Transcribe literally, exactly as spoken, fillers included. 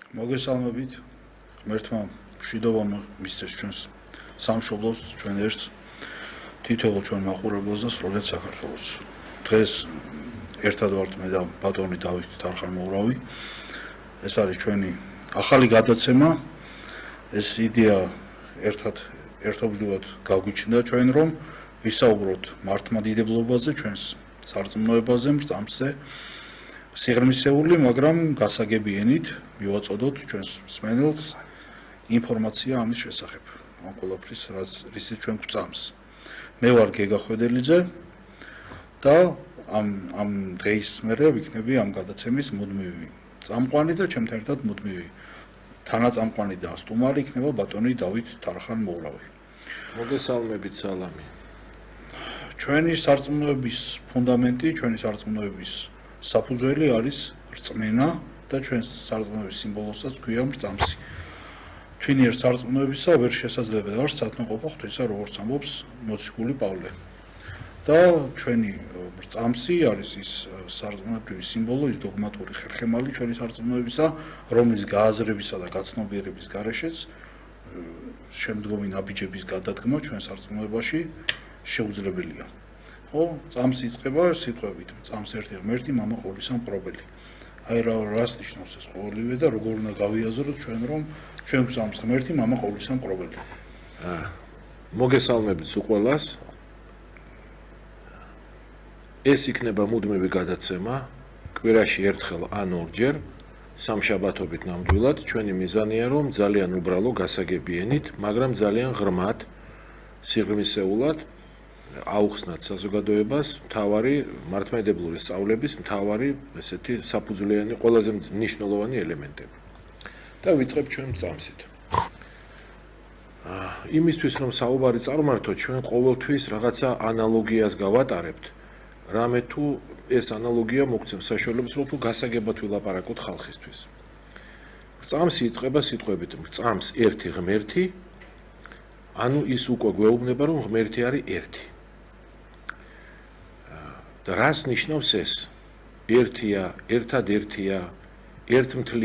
მოგესალმებით. ღმერთმა მშვიდობა მისცეს ჩვენს სამშობლოს, ჩვენ ერთს, თითოეულ ჩვენ მაყურებლებს და სრულად საქართველოს. დღეს ერთად ვართ მე და ბატონი დავით თარხან-მოურავი. ეს არის ჩვენი ახალი გადაცემა. ეს იდეა ერთად ერთობლივად გაგვიჩნდა ჩვენ რომ ვისაუბროთ მართლმადიდებლობაზე, ჩვენს სარწმუნოებაზე, მრწამსზე. სიღრმისეული, მაგრამ გასაგები ენით მივაწოდოთ ჩვენს მსმენელს ინფორმაცია ამის შესახებ. ამ ყველაფრის რისიც ჩვენ გვწამს. მე ვარ გეგა ხვედელიძე და ამ ამ დღის მერე ვიქნები ამ გადაცემის მუდმივი წამყვანი და ჩემთან ერთად მუდმივი თანაწამყვანი და სტუმარი იქნება ბატონი დავით თარხან-მოურავი. მოგესალმებით, სალამი. ჩვენი სარწმუნოების ფუნდამენტი, ჩვენი სარწმუნოების საფუძველი არის რწმენა და ჩვენს სარწმუნოების სიმბოლოსაც გვია მრწამსი. თვინიერ სარწმუნოებისა ვერ შესაძლებელი არის სათნოყოფა ღვთისა, როგორც ამბობს მოციქული პავლე. და ჩვენი მრწამსი არის ის სარწმუნოებრივი სიმბოლო, ის დოგმატური ხერხემალი ჩვენი სარწმუნოებისა, რომლის გააზრებისა და გაცნობიერების გარეშეც შემდგომი ნაბიჯების გადადგმა ჩვენ სარწმუნოებაში შეუძლებელია. ხო, წამსი იწყება სიტყვებით, წამს ერთი ღმერთი, მამა ყოვლისა მყრობელი. აი რა რას ნიშნავს ეს ყოველივე და როგორ უნდა გავიაზროთ ჩვენ რომ ჩვენ წამს ღმერთი, მამა ყოვლისა მყრობელი. აა მოგესალმებით უყველას. ეს იქნება მუდმივი გადაცემა, კვირაში ერთხელ ან ორჯერ, სამშაბათობით ნამდვილად. ჩვენი მიზანია რომ ძალიან უბრალო გასაგებიენით, მაგრამ ძალიან ღრმად, სიღრმისეულად აუხსნათ საზოგადოებას მთავარი მართლმადიდებლური სწავლების მთავარი ესეთი საფუძვლიანი, ყველაზე მნიშვნელოვანი ელემენტები. და ვიწყებ ჩვენ წამსით. აა იმისთვის რომ საუბარი წარმართოთ, ჩვენ ყოველთვის რაღაცა ანალოგიას გავატარებთ. რამე თუ ეს ანალოგია მოგცემს საშუალებას, რომ თუ გასაგებად ვილაპარაკოთ ხალხისთვის. წამსი იწყება სიტყვებით, წამს ერთი ღმერთი, ანუ ის უკვე გვეუბნება, რომ ღმერთი არის ერთი. და რას ნიშნავს ეს? ერთია, ერთადერთია, ერთმთლიანი